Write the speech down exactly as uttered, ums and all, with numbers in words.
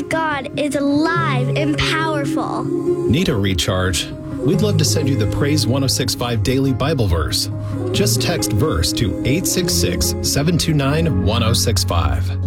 of God is alive and powerful. Need a recharge? We'd love to send you the Praise one oh six point five Daily Bible Verse. Just text verse to eight six six, seven two nine, one oh six five.